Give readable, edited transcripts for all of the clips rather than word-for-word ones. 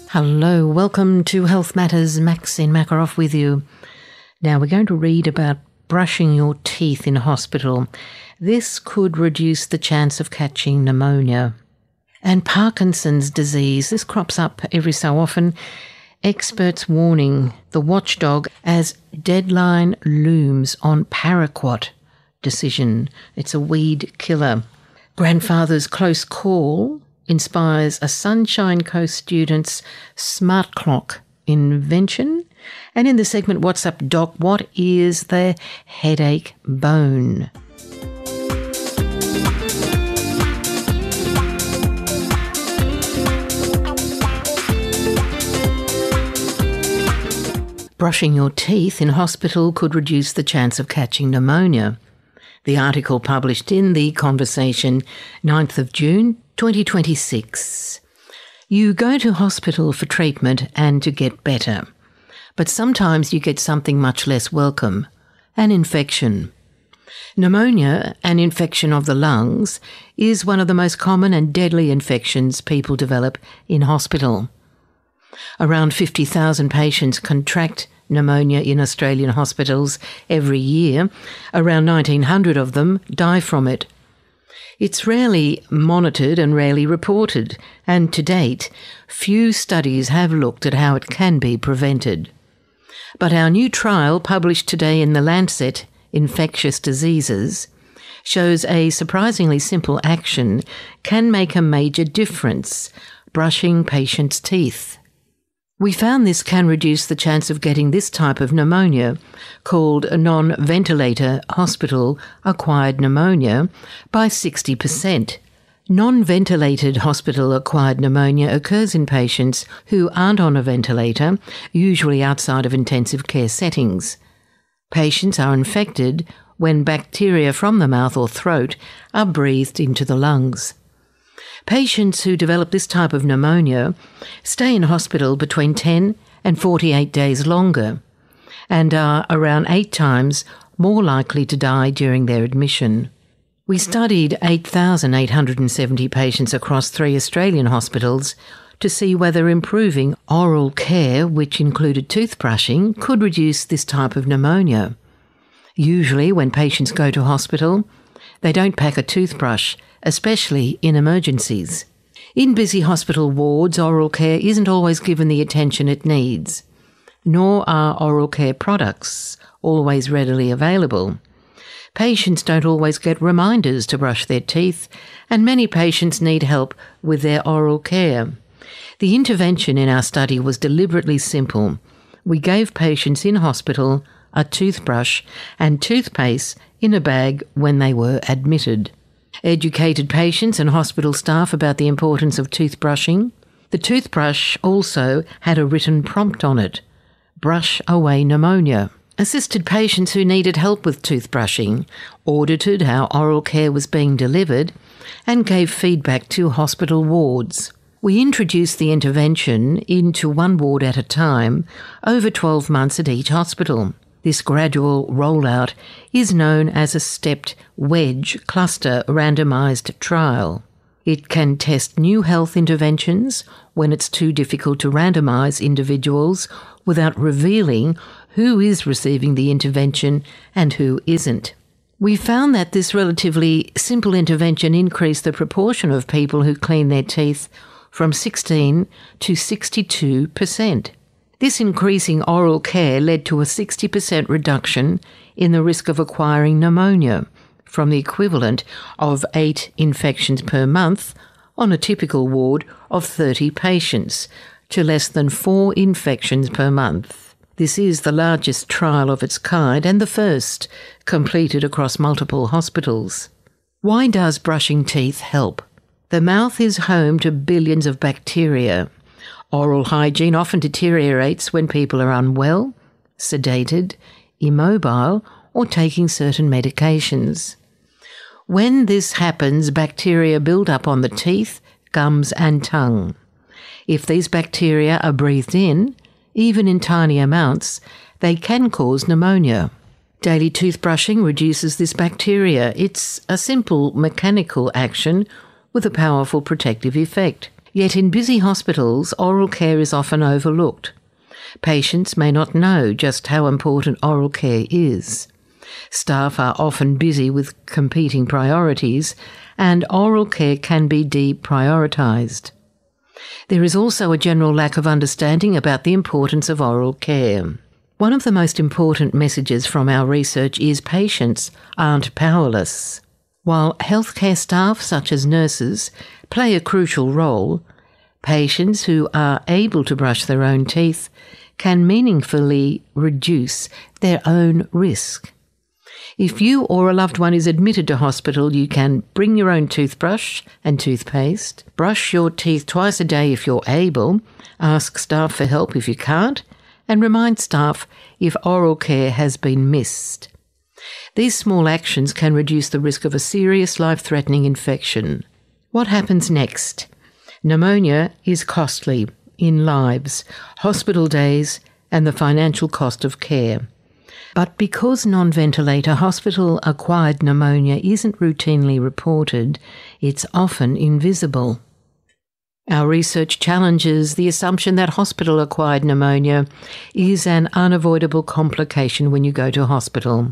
Hello, welcome to Health Matters. Maxine Makarov with you. Now we're going to read about brushing your teeth in hospital. This could reduce the chance of catching pneumonia. And Parkinson's disease, this crops up every so often. Experts warning the watchdog as deadline looms on paraquat decision. It's a weed killer. Grandfather's close call inspires a Sunshine Coast student's smart clock invention. And in the segment, What's Up, Doc? What is the headache bone? Brushing your teeth in hospital could reduce the chance of catching pneumonia. The article published in The Conversation, 9th of June, 2026. You go to hospital for treatment and to get better. But sometimes you get something much less welcome, an infection. Pneumonia, an infection of the lungs, is one of the most common and deadly infections people develop in hospital. Around 50,000 patients contract pneumonia in Australian hospitals every year. Around 1,900 of them die from it. It's rarely monitored and rarely reported, and to date, few studies have looked at how it can be prevented. But our new trial, published today in The Lancet Infectious Diseases, shows a surprisingly simple action can make a major difference: brushing patients' teeth. We found this can reduce the chance of getting this type of pneumonia, called a non-ventilator hospital-acquired pneumonia, by 60%. Non-ventilated hospital-acquired pneumonia occurs in patients who aren't on a ventilator, usually outside of intensive care settings. Patients are infected when bacteria from the mouth or throat are breathed into the lungs. Patients who develop this type of pneumonia stay in hospital between 10 and 48 days longer and are around 8 times more likely to die during their admission. We studied 8,870 patients across 3 Australian hospitals to see whether improving oral care, which included toothbrushing, could reduce this type of pneumonia. Usually, when patients go to hospital, they don't pack a toothbrush, especially in emergencies. In busy hospital wards, oral care isn't always given the attention it needs, nor are oral care products always readily available. Patients don't always get reminders to brush their teeth, and many patients need help with their oral care. The intervention in our study was deliberately simple. We gave patients in hospital a toothbrush and toothpaste in a bag when they were admitted. Educated patients and hospital staff about the importance of toothbrushing. The toothbrush also had a written prompt on it: brush away pneumonia. Assisted patients who needed help with toothbrushing, audited how oral care was being delivered, and gave feedback to hospital wards. We introduced the intervention into one ward at a time over 12 months at each hospital. This gradual rollout is known as a stepped wedge cluster randomised trial. It can test new health interventions when it's too difficult to randomise individuals without revealing who is receiving the intervention and who isn't. We found that this relatively simple intervention increased the proportion of people who clean their teeth from 16 to 62%. This increasing oral care led to a 60% reduction in the risk of acquiring pneumonia, from the equivalent of 8 infections per month on a typical ward of 30 patients to less than 4 infections per month. This is the largest trial of its kind and the first completed across multiple hospitals. Why does brushing teeth help? The mouth is home to billions of bacteria. Oral hygiene often deteriorates when people are unwell, sedated, immobile, or taking certain medications. When this happens, bacteria build up on the teeth, gums, and tongue. If these bacteria are breathed in, even in tiny amounts, they can cause pneumonia. Daily toothbrushing reduces this bacteria. It's a simple mechanical action with a powerful protective effect. Yet in busy hospitals, oral care is often overlooked. Patients may not know just how important oral care is. Staff are often busy with competing priorities, and oral care can be deprioritised. There is also a general lack of understanding about the importance of oral care. One of the most important messages from our research is patients aren't powerless. While healthcare staff, such as nurses, play a crucial role, patients who are able to brush their own teeth can meaningfully reduce their own risk. If you or a loved one is admitted to hospital, you can bring your own toothbrush and toothpaste, brush your teeth twice a day if you're able, ask staff for help if you can't, and remind staff if oral care has been missed. These small actions can reduce the risk of a serious life-threatening infection. What happens next? Pneumonia is costly in lives, hospital days, and the financial cost of care. But because non-ventilator hospital-acquired pneumonia isn't routinely reported, it's often invisible. Our research challenges the assumption that hospital-acquired pneumonia is an unavoidable complication when you go to hospital.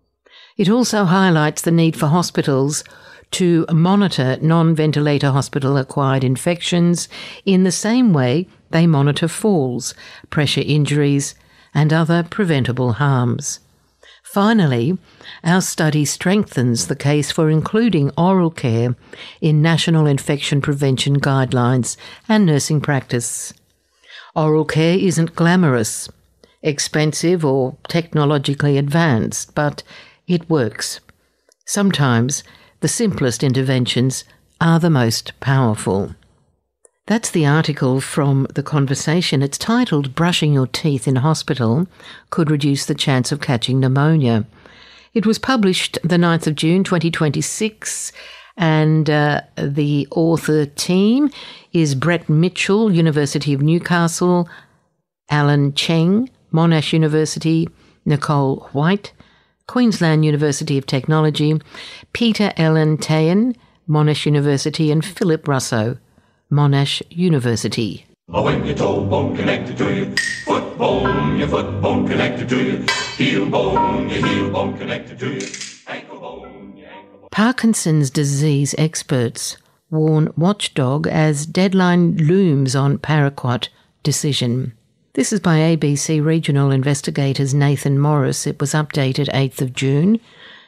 It also highlights the need for hospitals to monitor non-ventilator hospital-acquired infections in the same way they monitor falls, pressure injuries, and other preventable harms. Finally, our study strengthens the case for including oral care in national infection prevention guidelines and nursing practice. Oral care isn't glamorous, expensive, or technologically advanced, but it works. Sometimes the simplest interventions are the most powerful. That's the article from The Conversation. It's titled "Brushing Your Teeth in Hospital Could Reduce the Chance of Catching Pneumonia." It was published the 9th of June 2026, and the author team is Brett Mitchell, University of Newcastle, Alan Cheng, Monash University, Nicole White, Queensland University of Technology, Peter Ellen Tayen, Monash University, and Philip Russo, Monash University. Oh, when your toe bone connected to your foot bone connected to your heel bone connected to your ankle bone, Parkinson's disease experts warn watchdog as deadline looms on Paraquat decision. This is by ABC regional investigators Nathan Morris. It was updated 8th of June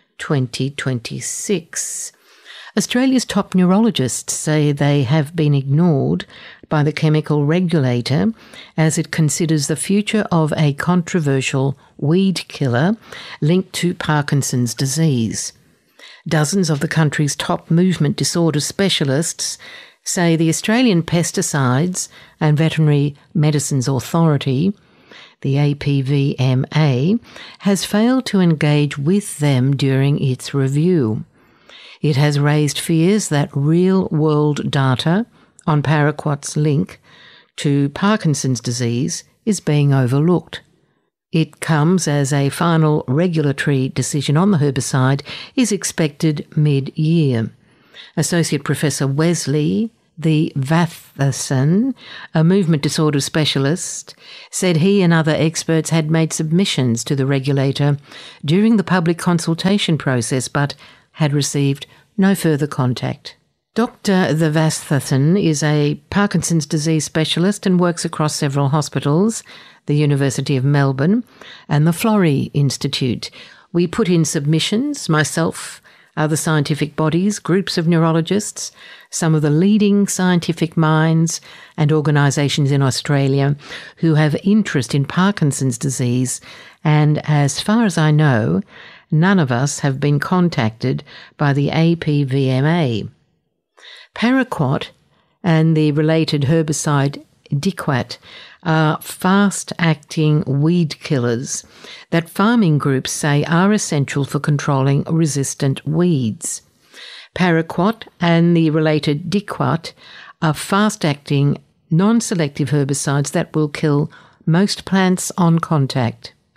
2026. Australia's top neurologists say they have been ignored by the chemical regulator as it considers the future of a controversial weed killer linked to Parkinson's disease. Dozens of the country's top movement disorder specialists say the Australian Pesticides and Veterinary Medicines Authority, the APVMA, has failed to engage with them during its review. It has raised fears that real-world data on Paraquat's link to Parkinson's disease is being overlooked. It comes as a final regulatory decision on the herbicide is expected mid-year. Associate Professor Wesley Vathasan, a movement disorder specialist, said he and other experts had made submissions to the regulator during the public consultation process but had received no further contact. Dr. Vathasan is a Parkinson's disease specialist and works across several hospitals, the University of Melbourne and the Florey Institute. We put in submissions, myself, other scientific bodies, groups of neurologists, some of the leading scientific minds and organisations in Australia who have interest in Parkinson's disease, and as far as I know, none of us have been contacted by the APVMA. Paraquat and the related herbicide Diquat are fast-acting weed killers that farming groups say are essential for controlling resistant weeds. Paraquat and the related Diquat are fast-acting, non-selective herbicides that will kill most plants on contact.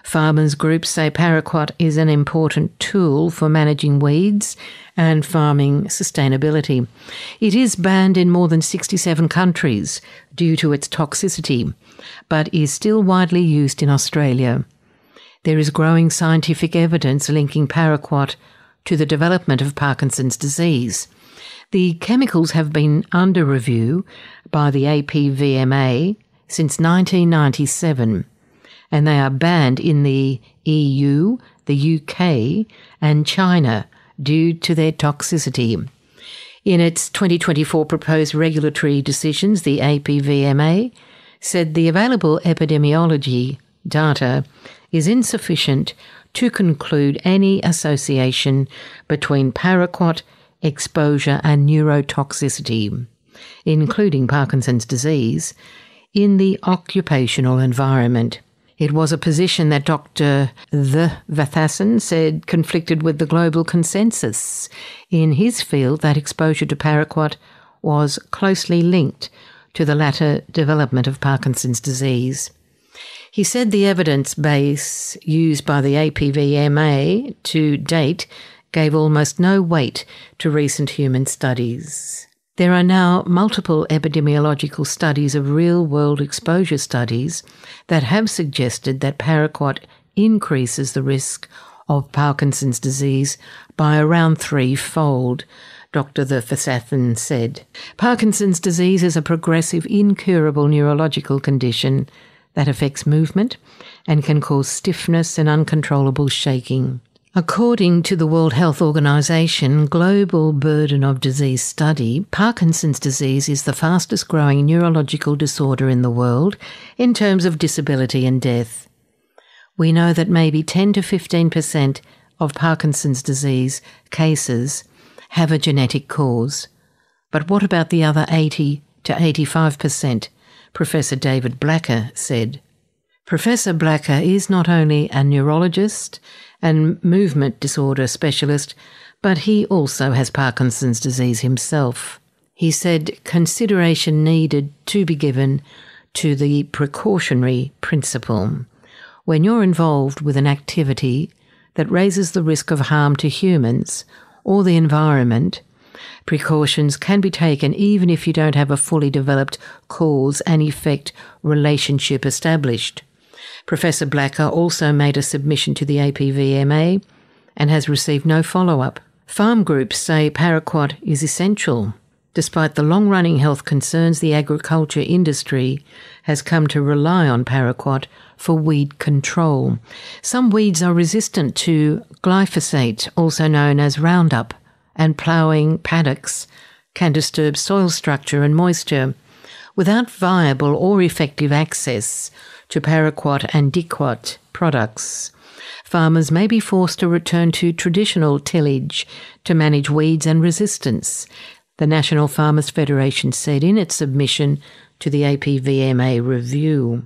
Farmers groups say paraquat is an important tool for managing weeds and farming sustainability. It is banned in more than 67 countries due to its toxicity, but is still widely used in Australia. There is growing scientific evidence linking paraquat to the development of Parkinson's disease. The chemicals have been under review by the APVMA since 1997, and they are banned in the EU, the UK, and China due to their toxicity. In its 2024 proposed regulatory decisions, the APVMA said the available epidemiology data is insufficient to conclude any association between paraquat exposure and neurotoxicity, including Parkinson's disease, in the occupational environment. It was a position that Dr. Vathasan said conflicted with the global consensus in his field that exposure to paraquat was closely linked to the latter development of Parkinson's disease. He said the evidence base used by the APVMA to date gave almost no weight to recent human studies. There are now multiple epidemiological studies of real-world exposure studies that have suggested that paraquat increases the risk of Parkinson's disease by around threefold, Dr. Vathasan said. Parkinson's disease is a progressive, incurable neurological condition that affects movement and can cause stiffness and uncontrollable shaking. According to the World Health Organization Global Burden of Disease Study, Parkinson's disease is the fastest growing neurological disorder in the world in terms of disability and death. We know that maybe 10 to 15% of Parkinson's disease cases have a genetic cause. But what about the other 80 to 85%? Professor David Blacker said. Professor Blacker is not only a neurologist and movement disorder specialist, but he also has Parkinson's disease himself. He said consideration needed to be given to the precautionary principle. When you're involved with an activity that raises the risk of harm to humans or the environment, precautions can be taken even if you don't have a fully developed cause and effect relationship established. Professor Blacker also made a submission to the APVMA and has received no follow-up. Farm groups say paraquat is essential. Despite the long-running health concerns, the agriculture industry has come to rely on paraquat for weed control. Some weeds are resistant to glyphosate, also known as Roundup, and ploughing paddocks can disturb soil structure and moisture. Without viable or effective access to paraquat and diquat products, farmers may be forced to return to traditional tillage to manage weeds and resistance, the National Farmers Federation said in its submission to the APVMA review.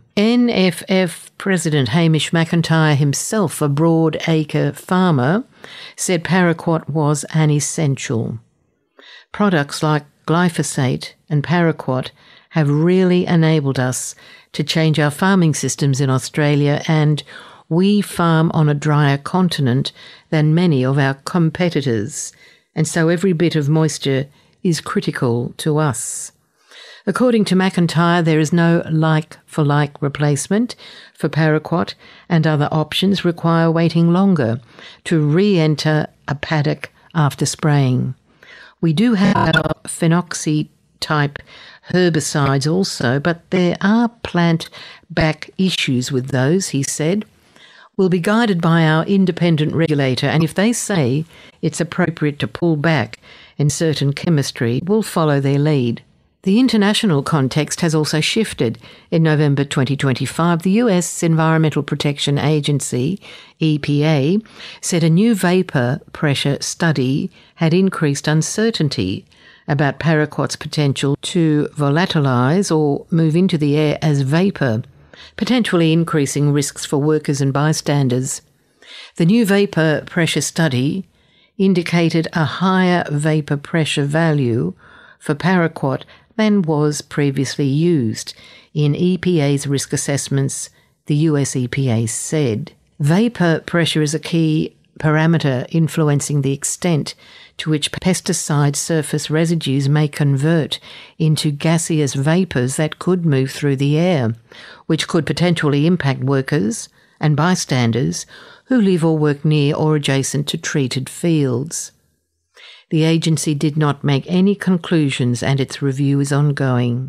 NFF President Hamish McIntyre, himself a broad-acre farmer, said paraquat was an essential. Products like glyphosate and paraquat have really enabled us to change our farming systems in Australia, and we farm on a drier continent than many of our competitors, and so every bit of moisture is critical to us. According to McIntyre, there is no like-for-like replacement for paraquat, and other options require waiting longer to re-enter a paddock after spraying. We do have our phenoxy-type herbicides also, but there are plant-back issues with those, he said. We'll be guided by our independent regulator, and if they say it's appropriate to pull back in certain chemistry, we'll follow their lead. The international context has also shifted. In November 2025, the US Environmental Protection Agency, EPA, said a new vapour pressure study had increased uncertainty about paraquat's potential to volatilize or move into the air as vapour, potentially increasing risks for workers and bystanders. The new vapour pressure study indicated a higher vapour pressure value for paraquat than was previously used in EPA's risk assessments, the US EPA said. Vapour pressure is a key parameter influencing the extent to which pesticide surface residues may convert into gaseous vapours that could move through the air, which could potentially impact workers and bystanders who live or work near or adjacent to treated fields. The agency did not make any conclusions and its review is ongoing.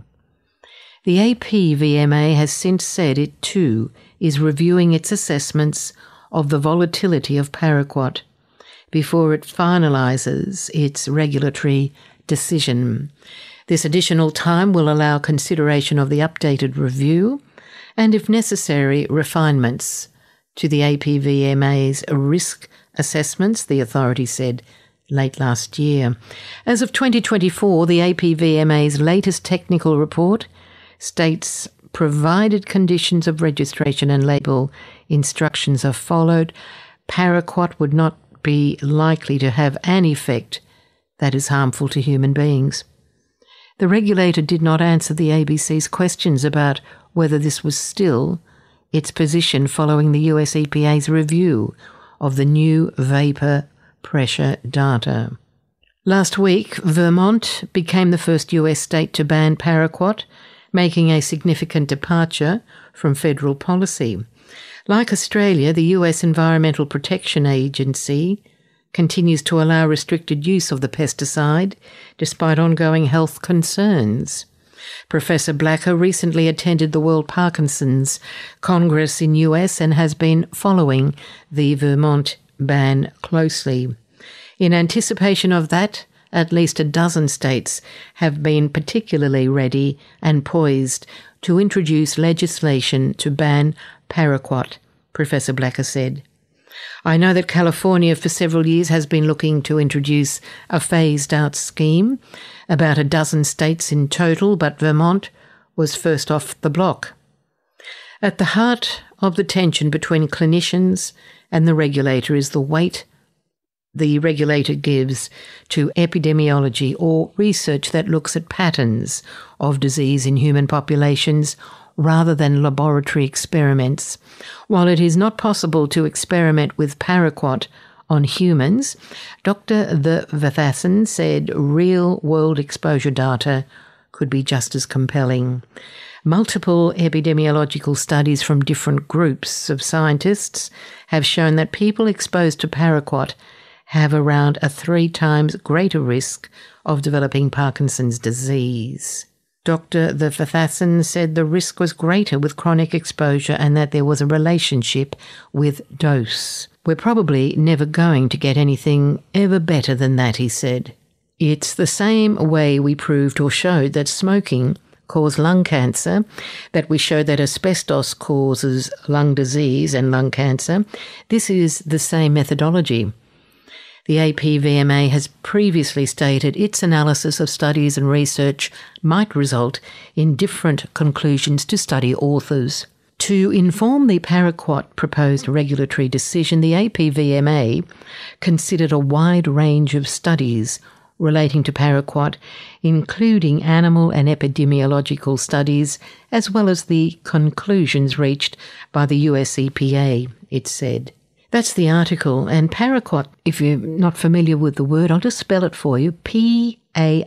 The APVMA has since said it too is reviewing its assessments of the volatility of paraquat before it finalises its regulatory decision. This additional time will allow consideration of the updated review and, if necessary, refinements to the APVMA's risk assessments, the authority said late last year. As of 2024, the APVMA's latest technical report states, provided conditions of registration and label instructions are followed, paraquat would not be likely to have an effect that is harmful to human beings. The regulator did not answer the ABC's questions about whether this was still its position following the US EPA's review of the new vapour pressure data. Last week, Vermont became the first US state to ban paraquat, making a significant departure from federal policy. Like Australia, the US Environmental Protection Agency continues to allow restricted use of the pesticide despite ongoing health concerns. Professor Blacker recently attended the World Parkinson's Congress in US and has been following the Vermont ban closely. In anticipation of that, at least a dozen states have been particularly ready and poised to introduce legislation to ban paraquat, Professor Blacker said. I know that California for several years has been looking to introduce a phased-out scheme, about a dozen states in total, but Vermont was first off the block. At the heart of the tension between clinicians and the regulator is the weight the regulator gives to epidemiology, or research that looks at patterns of disease in human populations rather than laboratory experiments. While it is not possible to experiment with paraquat on humans, Dr. Vathasan said real-world exposure data could be just as compelling. Multiple epidemiological studies from different groups of scientists have shown that people exposed to paraquat have around a 3 times greater risk of developing Parkinson's disease. Dr. Vathasan said the risk was greater with chronic exposure and that there was a relationship with dose. We're probably never going to get anything ever better than that, he said. It's the same way we proved or showed that smoking caused lung cancer, that we showed that asbestos causes lung disease and lung cancer. This is the same methodology. The APVMA has previously stated its analysis of studies and research might result in different conclusions to study authors. To inform the paraquat proposed regulatory decision, the APVMA considered a wide range of studies relating to paraquat, including animal and epidemiological studies, as well as the conclusions reached by the US EPA, it said. That's the article. And paraquat, if you're not familiar with the word, I'll just spell it for you. Paraquat,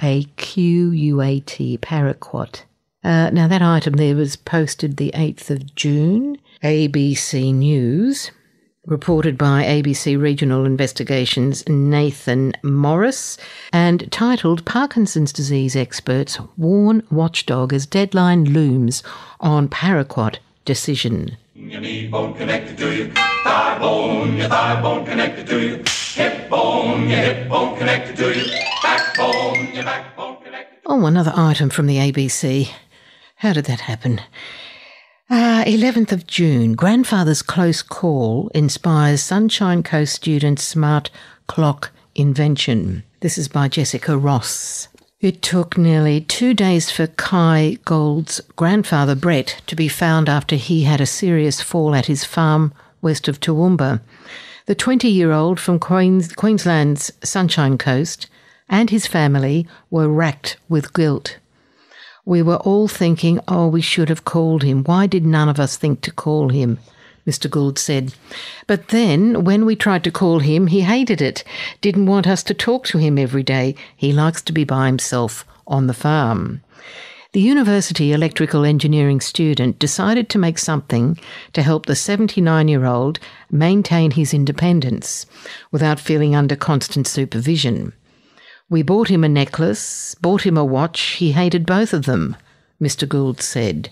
paraquat. Now that item there was posted the 8th of June. ABC News, reported by ABC Regional Investigations' Nathan Morris, and titled Parkinson's Disease Experts Warn Watchdog as Deadline Looms on Paraquat Decision. Your knee bone connected to your thigh bone connected to your hip bone connected to your backbone connected. Oh, another item from the ABC. How did that happen? 11th of June, grandfather's close call inspires Sunshine Coast students' smart clock invention. This is by Jessica Ross. It took nearly 2 days for Kai Gould's grandfather, Brett, to be found after he had a serious fall at his farm west of Toowoomba. The 20-year-old from Queensland's Sunshine Coast and his family were racked with guilt. We were all thinking, oh, we should have called him. Why did none of us think to call him? Mr. Gould said. But then, when we tried to call him, he hated it, didn't want us to talk to him every day. He likes to be by himself on the farm. The university electrical engineering student decided to make something to help the 79-year-old maintain his independence without feeling under constant supervision. We bought him a necklace, bought him a watch. He hated both of them, Mr. Gould said.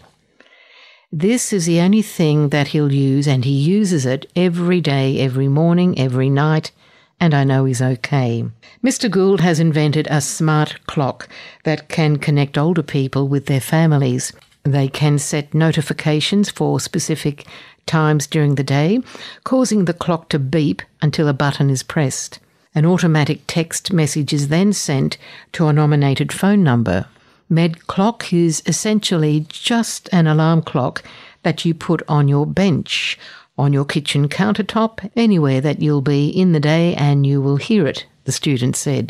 This is the only thing that he'll use, and he uses it every day, every morning, every night, and I know he's okay. Mr. Gould has invented a smart clock that can connect older people with their families. They can set notifications for specific times during the day, causing the clock to beep until a button is pressed. An automatic text message is then sent to a nominated phone number. MedClock is essentially just an alarm clock that you put on your bench, on your kitchen countertop, anywhere that you'll be in the day, and you will hear it, the student said.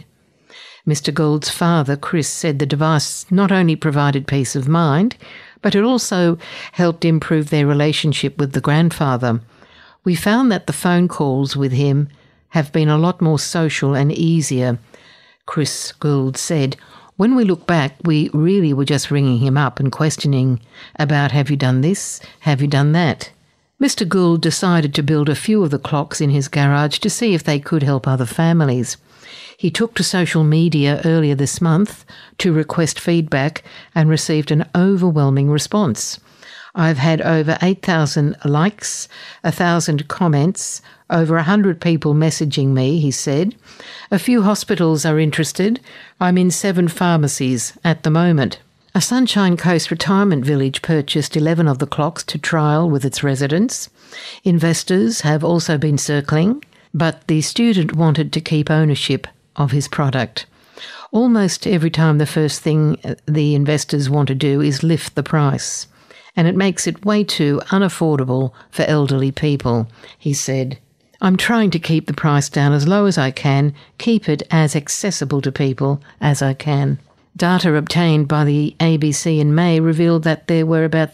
Mr. Gould's father, Chris, said the device not only provided peace of mind, but it also helped improve their relationship with the grandfather. We found that the phone calls with him have been a lot more social and easier, Chris Gould said. When we look back, we really were just ringing him up and questioning about, have you done this? Have you done that? Mr. Gould decided to build a few of the clocks in his garage to see if they could help other families. He took to social media earlier this month to request feedback and received an overwhelming response. I've had over 8,000 likes, 1,000 comments, over 100 people messaging me, he said. A few hospitals are interested. I'm in 7 pharmacies at the moment. A Sunshine Coast retirement village purchased 11 of the clocks to trial with its residents. Investors have also been circling, but the student wanted to keep ownership of his product. Almost every time, the first thing the investors want to do is lift the price, and it makes it way too unaffordable for elderly people, he said. I'm trying to keep the price down as low as I can, keep it as accessible to people as I can. Data obtained by the ABC in May revealed that there were about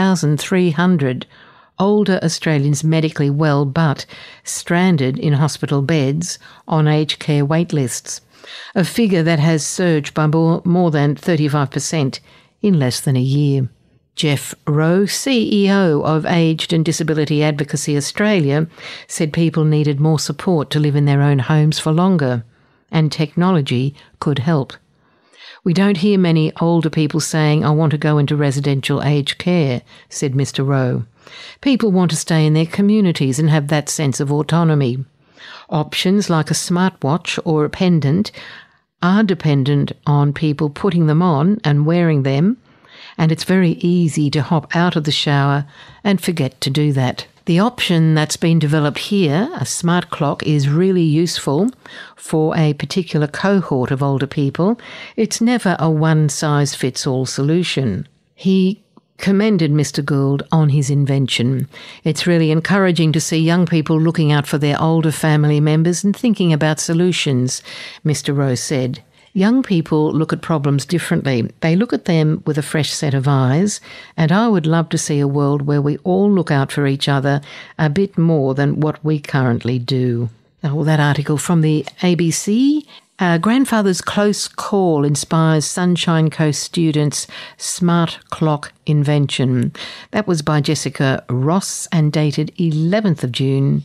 3,300 older Australians medically well but stranded in hospital beds on aged care wait lists, a figure that has surged by more than 35% in less than a year. Jeff Rowe, CEO of Aged and Disability Advocacy Australia, said people needed more support to live in their own homes for longer, and technology could help. We don't hear many older people saying, I want to go into residential aged care, said Mr. Rowe. People want to stay in their communities and have that sense of autonomy. Options like a smartwatch or a pendant are dependent on people putting them on and wearing them, and it's very easy to hop out of the shower and forget to do that. The option that's been developed here, a smart clock, is really useful for a particular cohort of older people. It's never a one-size-fits-all solution. He commended Mr. Gould on his invention. It's really encouraging to see young people looking out for their older family members and thinking about solutions, Mr. Rowe said. Young people look at problems differently. They look at them with a fresh set of eyes, and I would love to see a world where we all look out for each other a bit more than what we currently do. Oh, that article from the ABC. Grandfather's close call inspires Sunshine Coast students' smart clock invention. That was by Jessica Ross and dated 11th of June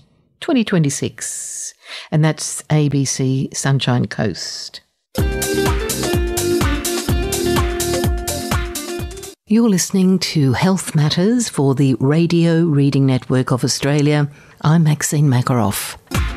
2026. And that's ABC Sunshine Coast. You're listening to Health Matters for the Radio Reading Network of Australia. I'm Maxine Makaroff.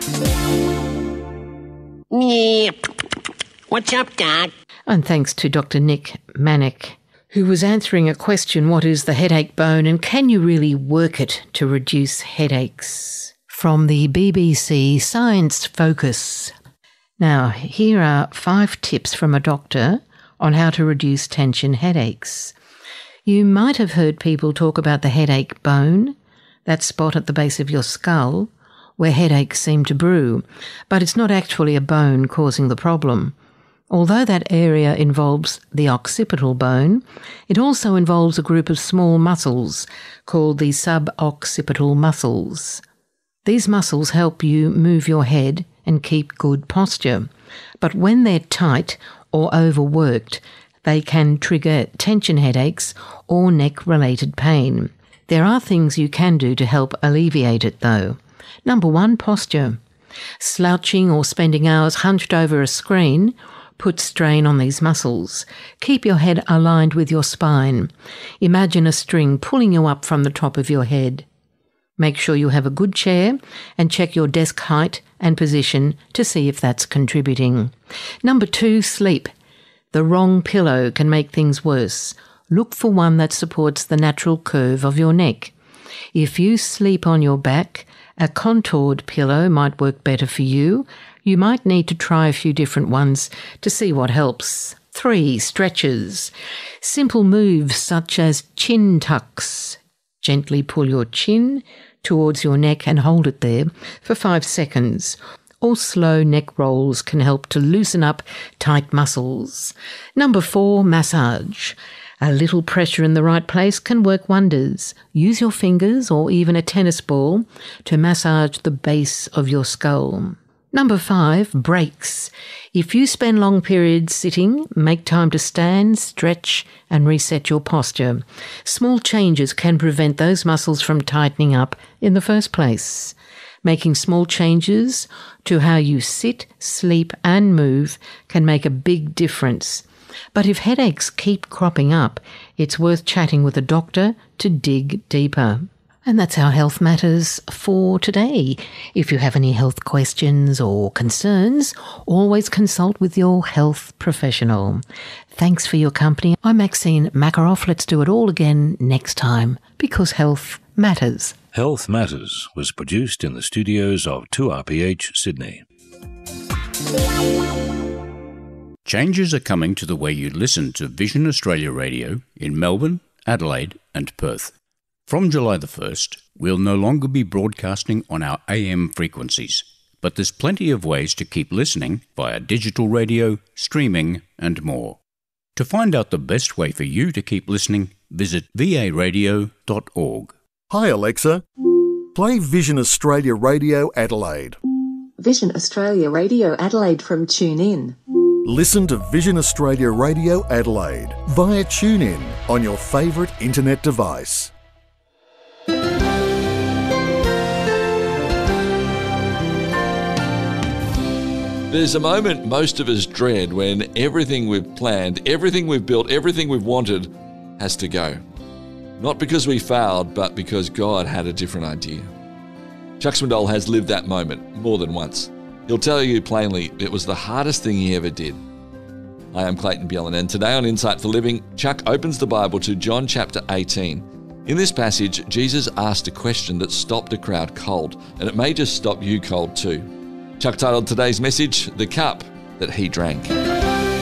What's up, Doc? And thanks to Dr. Nick Manick, who was answering a question, what is the headache bone and can you really work it to reduce headaches? From the BBC Science Focus. Now, here are 5 tips from a doctor on how to reduce tension headaches. You might have heard people talk about the headache bone, that spot at the base of your skull where headaches seem to brew, but it's not actually a bone causing the problem. Although that area involves the occipital bone, it also involves a group of small muscles called the suboccipital muscles. These muscles help you move your head and keep good posture, but when they're tight or overworked, they can trigger tension headaches or neck-related pain. There are things you can do to help alleviate it though. Number 1, posture. Slouching or spending hours hunched over a screen puts strain on these muscles. Keep your head aligned with your spine. Imagine a string pulling you up from the top of your head. Make sure you have a good chair and check your desk height and position to see if that's contributing. Number 2, sleep. The wrong pillow can make things worse. Look for one that supports the natural curve of your neck. If you sleep on your back, a contoured pillow might work better for you. You might need to try a few different ones to see what helps. 3, stretches. Simple moves such as chin tucks. Gently pull your chin towards your neck and hold it there for 5 seconds. Or slow neck rolls can help to loosen up tight muscles. Number 4, massage. A little pressure in the right place can work wonders. Use your fingers or even a tennis ball to massage the base of your skull. Number 5, breaks. If you spend long periods sitting, make time to stand, stretch and reset your posture. Small changes can prevent those muscles from tightening up in the first place. Making small changes to how you sit, sleep and move can make a big difference. But if headaches keep cropping up, it's worth chatting with a doctor to dig deeper. And that's our Health Matters for today. If you have any health questions or concerns, always consult with your health professional. Thanks for your company. I'm Maxine Makaroff. Let's do it all again next time, because health matters. Health Matters was produced in the studios of 2RPH Sydney. Changes are coming to the way you listen to Vision Australia Radio in Melbourne, Adelaide and Perth. From July the 1st, we'll no longer be broadcasting on our AM frequencies, but there's plenty of ways to keep listening via digital radio, streaming and more. To find out the best way for you to keep listening, visit varadio.org. Hi Alexa, play Vision Australia Radio Adelaide. Vision Australia Radio Adelaide from TuneIn. Listen to Vision Australia Radio Adelaide via TuneIn on your favourite internet device. There's a moment most of us dread when everything we've planned, everything we've built, everything we've wanted has to go. Not because we failed, but because God had a different idea. Chuck Swindoll has lived that moment more than once. He'll tell you plainly it was the hardest thing he ever did. Hi, I'm Clayton Bjelland, and today on Insight for Living, Chuck opens the Bible to John chapter 18. In this passage, Jesus asked a question that stopped a crowd cold, and it may just stop you cold too. Chuck titled today's message, The Cup That He Drank.